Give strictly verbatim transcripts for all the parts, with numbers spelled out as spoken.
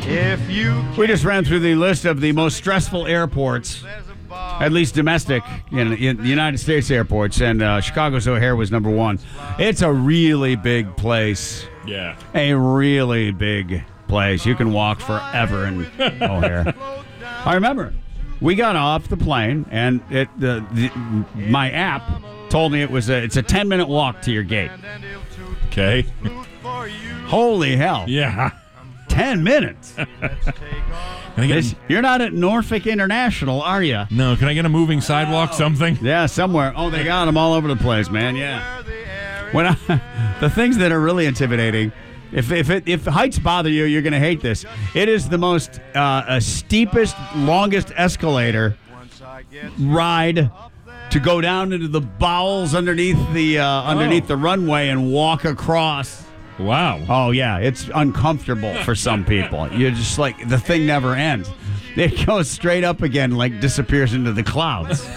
If you We just ran through the list of the most stressful airports, at least domestic, in, in the United States airports, and uh, Chicago's O'Hare was number one. It's a really big place. Yeah. A really big place. You can walk forever in O'Hare. I remember we got off the plane, and it the, the my app told me it was a it's a ten minute walk to your gate. Okay. Holy hell! Yeah. Ten minutes. Can I get This, a, you're not at Norfolk International, are you? no, can I get a moving sidewalk, something? Yeah, somewhere. Oh, they got them all over the place, man. Yeah. When I, the things that are really intimidating, if if it, if heights bother you, you're going to hate this. It is the most uh, uh, steepest, longest escalator ride to go down into the bowels underneath the uh, underneath Oh. the runway and walk across. Wow. Oh yeah, it's uncomfortable for some people. You're just like the thing never ends. It goes straight up again, like disappears into the clouds.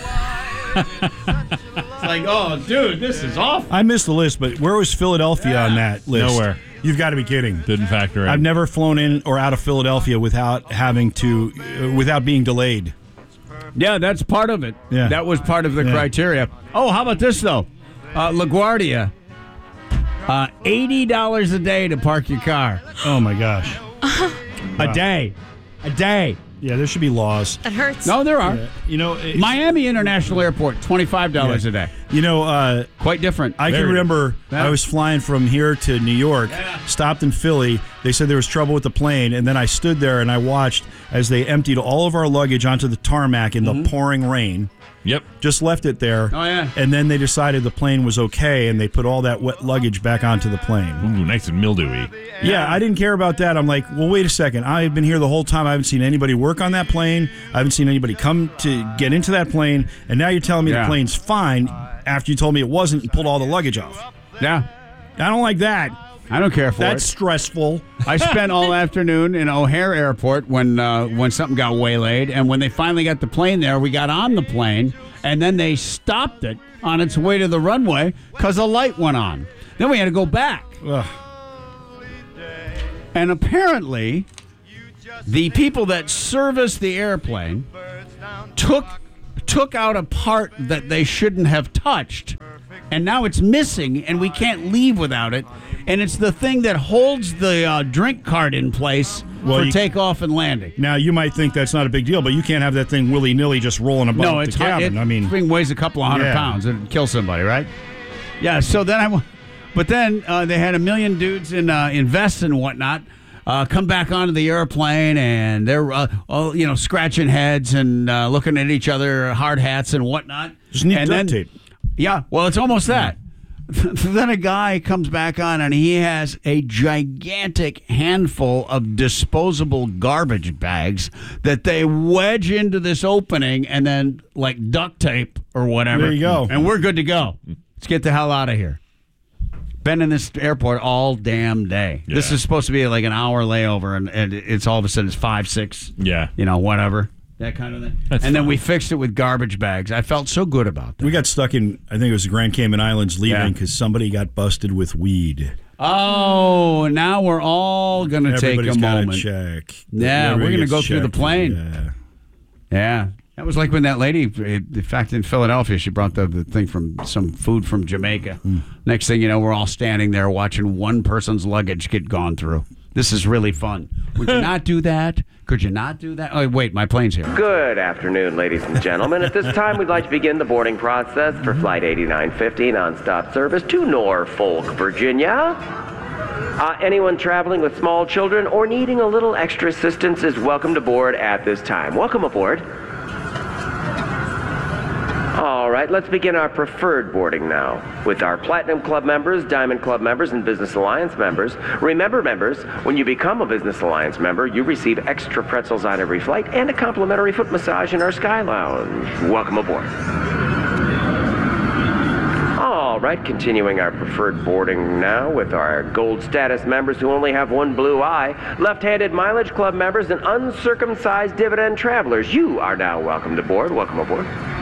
It's like, oh, dude, this is awful. I missed the list, but where was Philadelphia on that list? Nowhere. You've got to be kidding. Didn't factor in. I've never flown in or out of Philadelphia without having to, uh, without being delayed. Yeah, that's part of it. Yeah. That was part of the Yeah. criteria. Oh, how about this though? Uh, LaGuardia, uh, eighty dollars a day to park your car. Oh my gosh. A day, a day. Yeah, there should be laws. That hurts. No, there are. Uh, you know, it- Miami International Airport, twenty-five dollars Yeah. a day. You know, uh, Quite different. I Very can remember Yeah. I was flying from here to New York, Yeah. stopped in Philly. They said there was trouble with the plane, and then I stood there and I watched as they emptied all of our luggage onto the tarmac in the pouring rain. Yep. Just left it there. Oh, yeah. And then they decided the plane was okay, and they put all that wet luggage back onto the plane. Ooh, nice and mildewy. Yeah, I didn't care about that. I'm like, well, wait a second. I've been here the whole time. I haven't seen anybody work on that plane. I haven't seen anybody come to get into that plane. And now you're telling me Yeah. the plane's fine after you told me it wasn't and pulled all the luggage off. Yeah, I don't like that. I don't care for That's it. stressful. I spent all afternoon in O'Hare Airport when uh, when something got waylaid, and when they finally got the plane there, we got on the plane, and then they stopped it on its way to the runway because a light went on. Then we had to go back. Ugh. And apparently, the people that serviced the airplane took took out a part that they shouldn't have touched, and now it's missing, and we can't leave without it. And it's the thing that holds the uh, drink cart in place Well, for you- takeoff and landing. Now, you might think that's not a big deal, but you can't have that thing willy-nilly just rolling above No, the it's hard. cabin. It, I mean, thing weighs a couple of hundred Yeah. pounds. It'd kill somebody, right? Yeah. So then I, w- but then uh, they had a million dudes in uh, in vests and whatnot uh, come back onto the airplane, and they're uh, all, you know scratching heads and uh, looking at each other, hard hats and whatnot. just need and duct then, tape. Yeah. Well, it's almost that. Then a guy comes back on, and he has a gigantic handful of disposable garbage bags that they wedge into this opening and then, like duct tape or whatever. There you go. And we're good to go. Let's get the hell out of here. Been in this airport all damn day. This Yeah. is supposed to be like an hour layover, and, and it's all of a sudden it's five, six, Yeah. you know, whatever. That kind of thing. That's and then fine. we fixed it with garbage bags. I felt so good about that. We got stuck in, I think it was the Grand Cayman Islands Yeah. leaving because somebody got busted with weed. Oh, now we're all going to take a Everybody's got moment. check. Yeah, Everybody we're gonna gets go through the checked. plane. Yeah. Yeah. That was like when that lady, in fact, in Philadelphia, she brought the, the thing from some food from Jamaica. Mm. Next thing you know, we're all standing there watching one person's luggage get gone through. This is really fun. Would you not do that? Could you not do that? Oh, wait, my plane's here. Good afternoon, ladies and gentlemen. At this time, we'd like to begin the boarding process for Flight eighty-nine fifty nonstop service to Norfolk, Virginia. Uh, anyone traveling with small children or needing a little extra assistance is welcome to board at this time. Welcome aboard. All right, let's begin our preferred boarding now. With our Platinum Club members, Diamond Club members, and Business Alliance members. Remember, members, when you become a Business Alliance member, you receive extra pretzels on every flight and a complimentary foot massage in our Sky Lounge. Welcome aboard. All right, continuing our preferred boarding now with our gold status members who only have one blue eye, left-handed Mileage Club members, and uncircumcised dividend travelers. You are now welcome to board. Welcome aboard.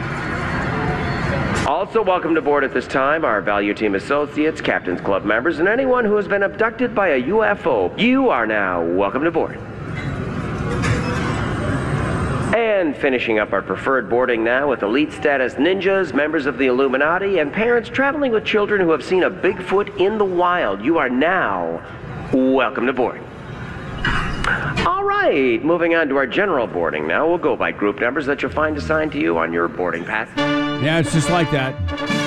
Also welcome to board at this time our Value Team Associates, Captain's Club members, and anyone who has been abducted by a U F O. You are now welcome to board. And finishing up our preferred boarding now with elite status ninjas, members of the Illuminati, and parents traveling with children who have seen a Bigfoot in the wild. You are now welcome to boarding. All right, moving on to our general boarding now. We'll go by group numbers that you'll find assigned to you on your boarding pass. Yeah, it's just like that.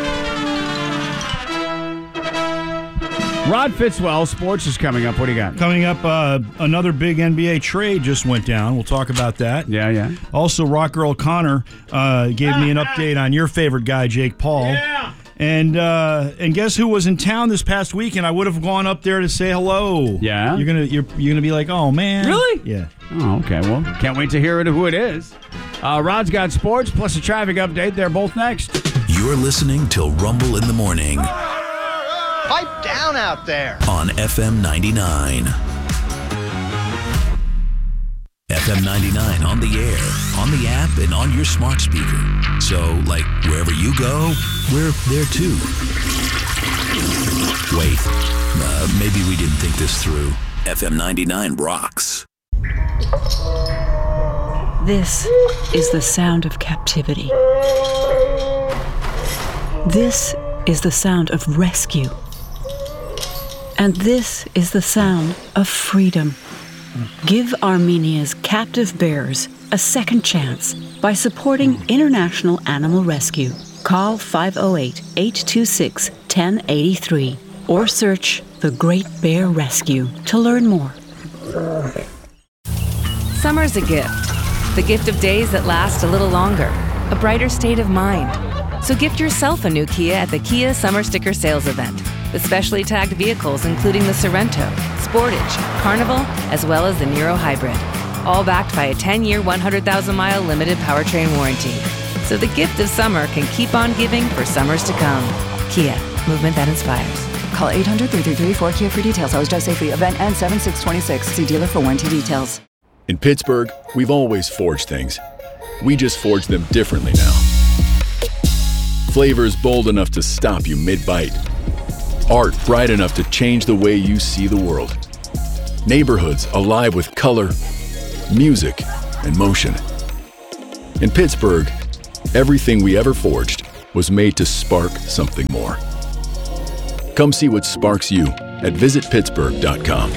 Rod Fitzwell, sports is coming up. What do you got? Coming up, uh, another big N B A trade just went down. We'll talk about that. Yeah, yeah. Also, Rock Girl Connor uh, gave me an update on your favorite guy, Jake Paul. Yeah. And uh, and guess who was in town this past weekend? I would have gone up there to say hello. Yeah? You're gonna you're you're gonna be like, oh man. Really? Yeah. Oh, okay. Well, can't wait to hear it, who it is. Uh, Rod's got sports plus a traffic update. They're both next. You're listening to Rumble in the Morning Pipe down out there. on F M ninety-nine. F M ninety-nine on the air, on the app, and on your smart speaker. So, like, wherever you go, we're there too. Wait, uh, maybe we didn't think this through. F M ninety-nine rocks. This is the sound of captivity. This is the sound of rescue. And this is the sound of freedom. Give Armenia's captive bears a second chance by supporting International Animal Rescue. Call five oh eight, eight two six, one oh eight three or search The Great Bear Rescue to learn more. Summer's a gift. The gift of days that last a little longer. A brighter state of mind. So gift yourself a new Kia at the Kia Summer Sticker Sales Event. With specially tagged vehicles including the Sorento, Sportage, Carnival, as well as the Niro Hybrid. All backed by a ten-year, one hundred thousand mile limited powertrain warranty. So the gift of summer can keep on giving for summers to come. Kia, movement that inspires. Call eight hundred, three three three, four K I A for details. Always drive safely. Event ends seven six twenty-six. See dealer for warranty details. In Pittsburgh, we've always forged things. We just forge them differently now. Flavors bold enough to stop you mid-bite. Art bright enough to change the way you see the world. Neighborhoods alive with color, music, and motion. In Pittsburgh, everything we ever forged was made to spark something more. Come see what sparks you at visit pittsburgh dot com.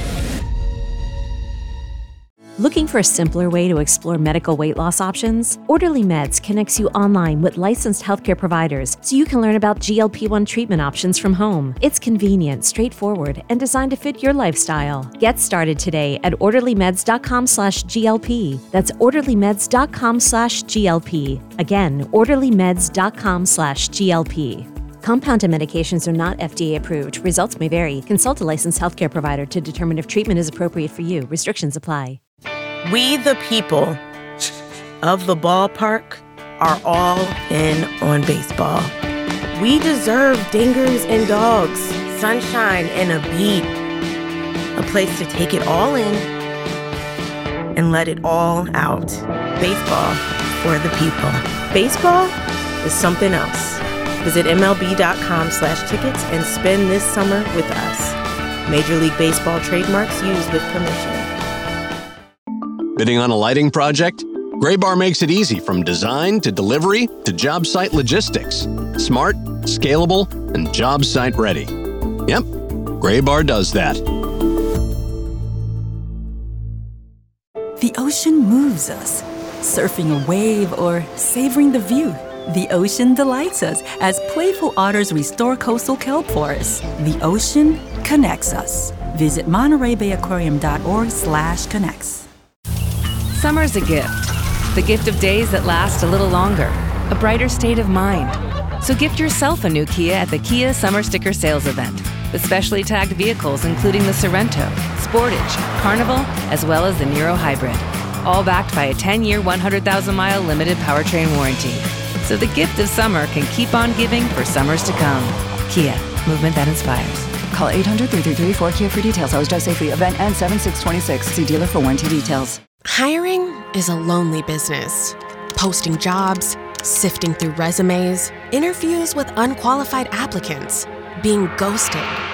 Looking for a simpler way to explore medical weight loss options? Orderly Meds connects you online with licensed healthcare providers so you can learn about G L P one treatment options from home. It's convenient, straightforward, and designed to fit your lifestyle. Get started today at orderly meds dot com slash G L P. That's orderly meds dot com slash G L P. Again, orderly meds dot com slash G L P. Compounded medications are not F D A approved. Results may vary. Consult a licensed healthcare provider to determine if treatment is appropriate for you. Restrictions apply. We, the people of the ballpark, are all in on baseball. We deserve dingers and dogs, sunshine and a beat, a place to take it all in and let it all out. Baseball for the people. Baseball is something else. Visit M L B dot com slash tickets and spend this summer with us. Major League Baseball trademarks used with permission. Bidding on a lighting project? Graybar makes it easy from design to delivery to job site logistics. Smart, scalable, and job site ready. Yep, Graybar does that. The ocean moves us. Surfing a wave or savoring the view. The ocean delights us as playful otters restore coastal kelp forests. The ocean connects us. Visit Monterey Bay Aquarium dot org slash connects. Summer's a gift. The gift of days that last a little longer. A brighter state of mind. So gift yourself a new Kia at the Kia Summer Sticker Sales Event. With specially tagged vehicles including the Sorento, Sportage, Carnival, as well as the Niro Hybrid. All backed by a ten-year, one hundred thousand mile limited powertrain warranty. So the gift of summer can keep on giving for summers to come. Kia, movement that inspires. Call eight hundred, three three three, four K I A for details. Always drive safely. Event ends seven six twenty-six. See dealer for warranty details. Hiring is a lonely business. Posting jobs, sifting through resumes, interviews with unqualified applicants, being ghosted.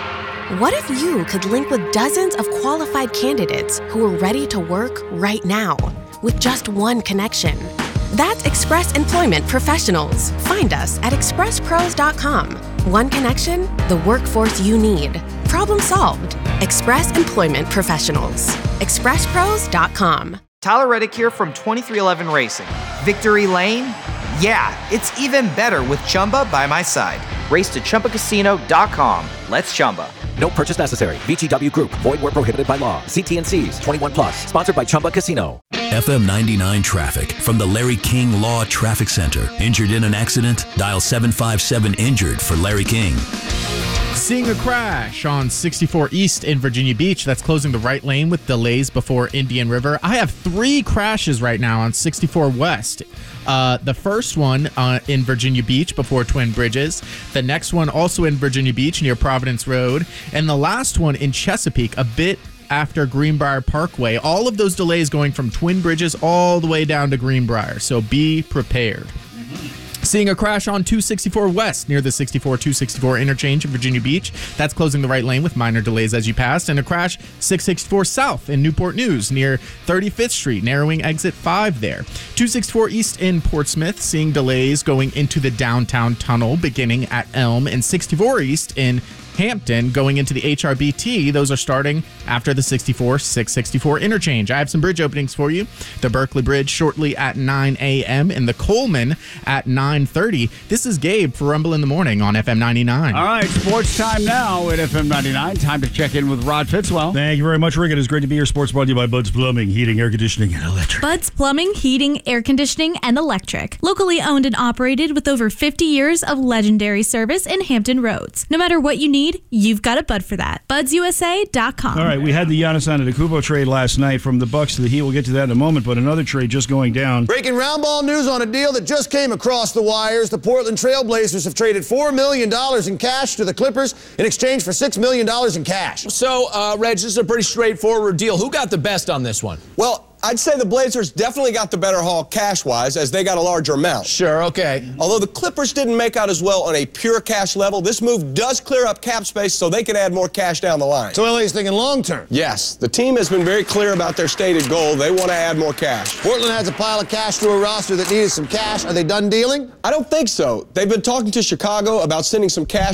What if you could link with dozens of qualified candidates who are ready to work right now with just one connection? That's Express Employment Professionals. Find us at express pros dot com. One connection, the workforce you need. Problem solved. Express Employment Professionals. express pros dot com. Tyler Reddick here from twenty-three eleven Racing. Victory Lane? Yeah, it's even better with Chumba by my side. Race to Chumba Casino dot com. Let's Chumba. No purchase necessary. V G W Group. Void where prohibited by law. See T and C's. twenty-one plus. Sponsored by Chumba Casino. F M ninety-nine traffic from the Larry King Law Traffic Center. Injured in an accident? Dial seven five seven injured for Larry King. Seeing a crash on sixty-four East in Virginia Beach. That's closing the right lane with delays before Indian River. I have three crashes right now on sixty-four West. Uh, the first one uh, in Virginia Beach before Twin Bridges. The next one also in Virginia Beach near Providence Road. And the last one in Chesapeake, a bit after Greenbrier Parkway. All of those delays going from Twin Bridges all the way down to Greenbrier. So be prepared. Seeing a crash on two sixty-four West near the sixty-four two sixty-four interchange in Virginia Beach. That's closing the right lane with minor delays as you pass. And a crash six sixty-four South in Newport News near thirty-fifth Street, narrowing exit five there. two sixty-four East in Portsmouth, seeing delays going into the downtown tunnel beginning at Elm. And sixty-four East in Hampton going into the H R B T. Those are starting after the sixty-four six sixty-four interchange. I have some bridge openings for you. The Berkeley Bridge shortly at nine a.m. and the Coleman at nine thirty. This is Gabe for Rumble in the Morning on F M ninety-nine. All right, sports time now at F M ninety-nine. Time to check in with Rod Fitzwell. Thank you very much, Rick. It is great to be here. Sports brought to you by Bud's Plumbing, Heating, Air Conditioning, and Electric. Bud's Plumbing, Heating, Air Conditioning, and Electric. Locally owned and operated with over fifty years of legendary service in Hampton Roads. No matter what you need, you've got a Bud for that. buds u s a dot com. All right, we had the Giannis Antetokounmpo trade last night from the Bucks to the Heat. We'll get to that in a moment, but another trade just going down. Breaking round ball news on a deal that just came across the wires. The Portland Trailblazers have traded four million dollars in cash to the Clippers in exchange for six million dollars in cash. So, uh, Reg, this is a pretty straightforward deal. Who got the best on this one? Well, I'd say the Blazers definitely got the better haul cash-wise, as they got a larger amount. Sure, okay. Although the Clippers didn't make out as well on a pure cash level, this move does clear up cap space so they can add more cash down the line. So L A's thinking long-term. Yes, the team has been very clear about their stated goal. They want to add more cash. Portland has a pile of cash to a roster that needed some cash. Are they done dealing? I don't think so. They've been talking to Chicago about sending some cash